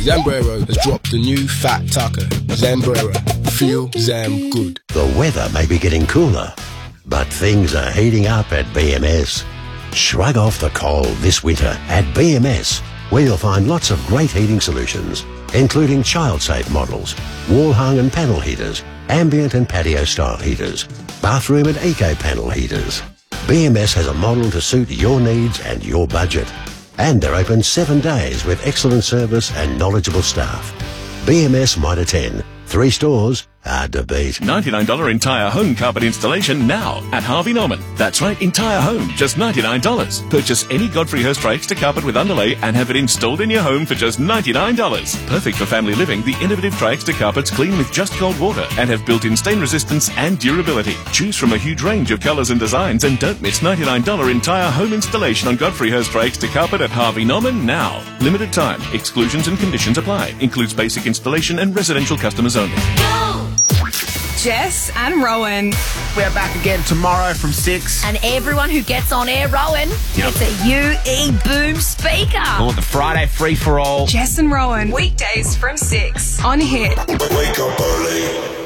Zambrero has dropped the new fat taco. Zambrero. Feel Zam good. The weather may be getting cooler, but things are heating up at BMS. Shrug off the cold this winter at BMS, where you'll find lots of great heating solutions, including child-safe models, wall-hung and panel heaters, ambient and patio-style heaters, bathroom and eco-panel heaters. BMS has a model to suit your needs and your budget. And they're open 7 days with excellent service and knowledgeable staff. BMS Mitre 10. 3 stores, hard to beat. $99 entire home carpet installation now at Harvey Norman. That's right, entire home, just $99. Purchase any Godfrey Hirst Extra carpet with underlay and have it installed in your home for just $99. Perfect for family living, the innovative Tri-Extra carpets clean with just cold water and have built-in stain resistance and durability. Choose from a huge range of colours and designs and don't miss $99 entire home installation on Godfrey Hirst Extra carpet at Harvey Norman now. Limited time. Exclusions and conditions apply. Includes basic installation and residential customers only. Jess and Rowan. We're back again tomorrow from 6. And everyone who gets on air, Rowan, gets a UE Boom speaker. Oh, the Friday free-for-all. Jess and Rowan. Weekdays from 6 on Hit. Wake up early.